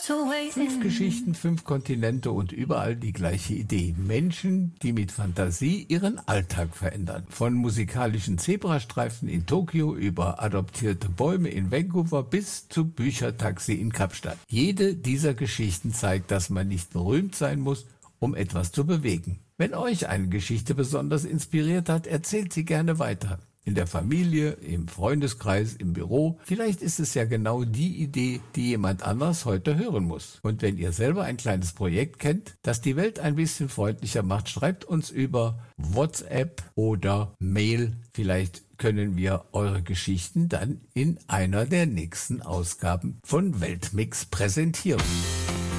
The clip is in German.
5 Geschichten, 5 Kontinente und überall die gleiche Idee. Menschen, die mit Fantasie ihren Alltag verändern. Von musikalischen Zebrastreifen in Tokio über adoptierte Bäume in Vancouver bis zu Büchertaxi in Kapstadt. Jede dieser Geschichten zeigt, dass man nicht berühmt sein muss, um etwas zu bewegen. Wenn euch eine Geschichte besonders inspiriert hat, erzählt sie gerne weiter. In der Familie, im Freundeskreis, im Büro. Vielleicht ist es ja genau die Idee, die jemand anders heute hören muss. Und wenn ihr selber ein kleines Projekt kennt, das die Welt ein bisschen freundlicher macht, schreibt uns über WhatsApp oder Mail. Vielleicht können wir eure Geschichten dann in einer der nächsten Ausgaben von Weltmix präsentieren.